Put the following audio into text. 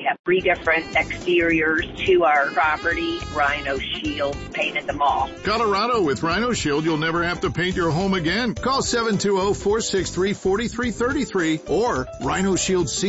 have 3 different exteriors to our property. Rhino Shield painted them all. Colorado, with Rhino Shield, you'll never have to paint your home again. Call 720-463-4333 or Rhino Shield